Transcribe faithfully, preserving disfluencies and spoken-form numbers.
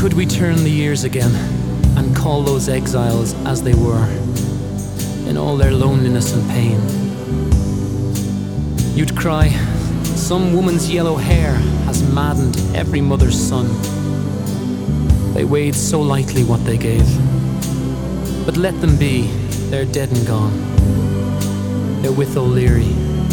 Could we turn the years again and call those exiles as they were, in all their loneliness and pain? You'd cry, some woman's yellow hair has maddened every mother's son. They weighed so lightly what they gave. But let them be, they're dead and gone. They're with O'Leary